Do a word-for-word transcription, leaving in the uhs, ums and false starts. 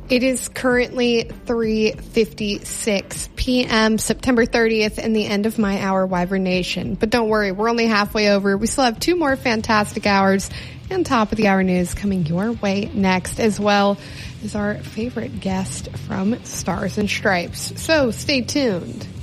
It is currently three fifty-six p.m., September thirtieth, and the end of my hour, Wyvern Nation. But don't worry, we're only halfway over. We still have two more fantastic hours and top of the hour news coming your way next, as well as our favorite guest from Stars and Stripes. So stay tuned.